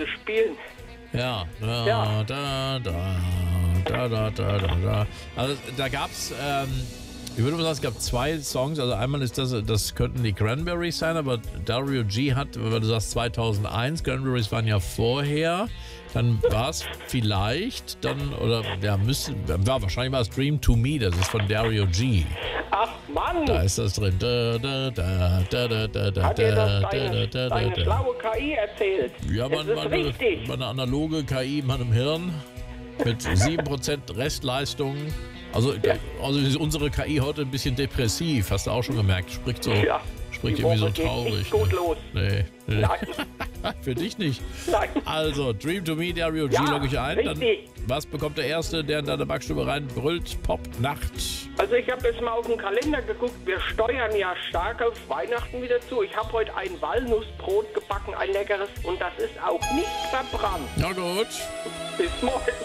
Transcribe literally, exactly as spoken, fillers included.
zu spielen. Ja, da, Ja. da, da, da, da, da, da, da. Also da gab's, ähm, ich würde mal sagen, es gab zwei Songs. Also einmal ist das, das könnten die Cranberries sein, aber Dario G hat, weil du sagst zweitausendeins, Cranberries waren ja vorher. Dann war es vielleicht, dann, oder ja, müsste, ja, wahrscheinlich war es Dream to Me, das ist von Dario G. Ach Mann, Da ist das drin. Da, da, da, da, da, da, da, hat dir das da, deine, da, da, deine da. schlaue K I erzählt? Ja, Es man, ist man, richtig. man eine analoge K I in meinem Hirn mit sieben Prozent Restleistung. Also, Ja. also ist unsere K I heute ein bisschen depressiv, hast du auch schon gemerkt. Spricht so, Ja, spricht die irgendwie so Woche geht traurig. nicht gut ne? los. Nee, nee. Nein, Für dich nicht. nein. Also, Dream to Me, Dario G, Ja, logge ich ein. Dann, richtig. was bekommt der Erste, der in deine Backstube reinbrüllt? Pop, Nacht. Also ich habe jetzt mal auf den Kalender geguckt, wir steuern ja stark auf Weihnachten wieder zu. Ich habe heute ein Walnussbrot gebacken, ein leckeres, und das ist auch nicht verbrannt. Na gut. Bis morgen.